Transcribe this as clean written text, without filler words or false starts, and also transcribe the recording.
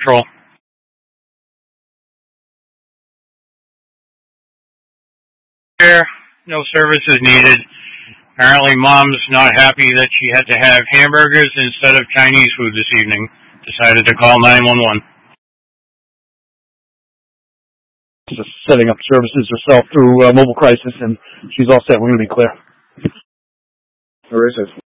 Patrol. There, no service is needed. Apparently, Mom's not happy that she had to have hamburgers instead of Chinese food this evening. Decided to call 911. Just setting up services herself through mobile crisis, and she's all set. We're going to be clear. Where is it?